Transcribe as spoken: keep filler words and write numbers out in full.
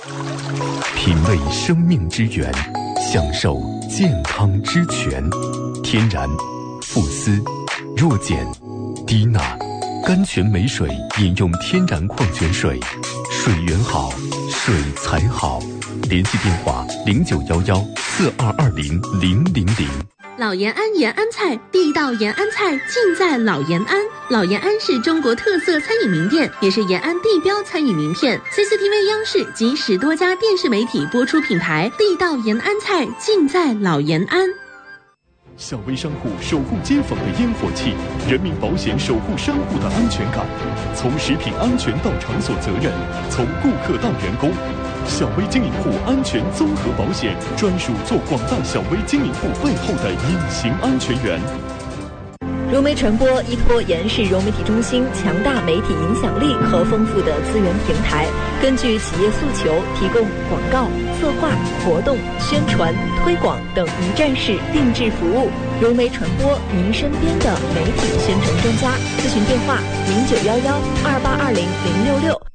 品味生命之源，享受健康之泉。天然、富思、弱碱、低钠、甘泉美水，饮用天然矿泉水，水源好，水才好。联系电话零九幺幺四二二零零零零。 老延安延安菜，地道延安菜尽在老延安。老延安是中国特色餐饮名店，也是延安地标餐饮名片。C C T V、央视及十多家电视媒体播出品牌，地道延安菜尽在老延安。 小微商户守护街坊的烟火气，人民保险守护商户的安全感。从食品安全到场所责任，从顾客到员工，小微经营户安全综合保险专属做广大小微经营户背后的隐形安全员。 融媒传播依托延世融媒体中心强大媒体影响力和丰富的资源平台，根据企业诉求，提供广告、策划、活动、宣传、推广等一站式定制服务。融媒传播，您身边的媒体宣传专家。咨询电话：零九幺幺二八二零零六六。